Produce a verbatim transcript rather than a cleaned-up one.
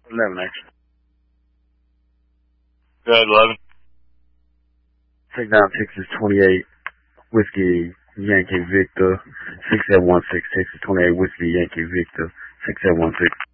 eleven, actually. Go ahead, eleven. Take down Texas twenty-eight, Whiskey Yankee Victor, six seven one six, Texas twenty-eight, Whiskey Yankee Victor, six seven one six.